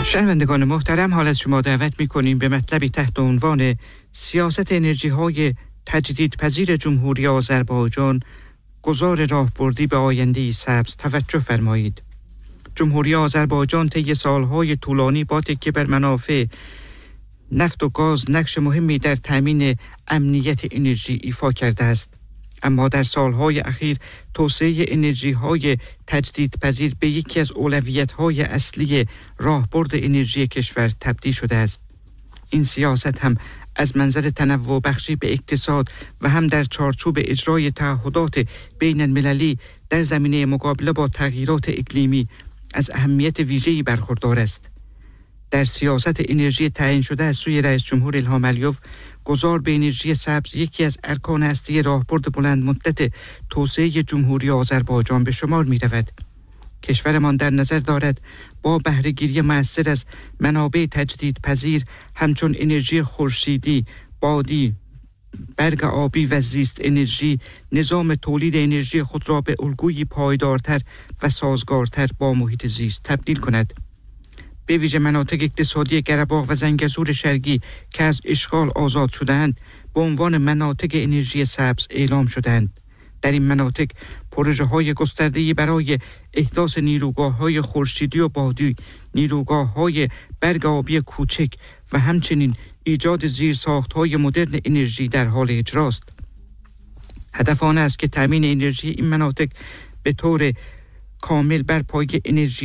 شنوندگان محترم، حال از شما دعوت می‌کنیم به مطلبی تحت عنوان سیاست انرژی‌های تجدیدپذیر جمهوری آذربایجان، گذار راهبردی به آینده سبز توجه فرمایید. جمهوری آذربایجان طی سالهای طولانی با تکیه بر منافع نفت و گاز نقش مهمی در تامین امنیت انرژی ایفا کرده است. اما در سالهای اخیر توسعه انرژی‌های تجدیدپذیر به یکی از اولویت‌های اصلی راهبرد انرژی کشور تبدیل شده است. این سیاست هم از منظر تنوع بخشی به اقتصاد و هم در چارچوب اجرای تعهدات بین المللی در زمینه مقابله با تغییرات اقلیمی از اهمیت ویژه‌ای برخوردار است. در سیاست انرژی تعیین شده از سوی رئیس جمهور ایلهام علیوف، گذار به انرژی سبز یکی از ارکان اصلی راهبرد بلند مدت توسعه جمهوری آذربایجان به شمار می رود. کشورمان در نظر دارد با بهره‌گیری مؤثر از منابع تجدیدپذیر همچون انرژی خورشیدی، بادی، برق آبی و زیست انرژی، نظام تولید انرژی خود را به الگویی پایدارتر و سازگارتر با محیط زیست تبدیل کند. به ویژه مناطق اقتصادی قره‌باغ و زنگزور شرقی که از اشغال آزاد شده‌اند به عنوان مناطق انرژی سبز اعلام شده‌اند. در این مناطق پروژه‌های گسترده‌ای برای احداث نیروگاه‌های خورشیدی و بادی، نیروگاه‌های برق آبی کوچک و همچنین ایجاد زیرساخت‌های مدرن انرژی در حال اجراست. هدف آن است که تامین انرژی این مناطق به طور کامل بر پایه انرژی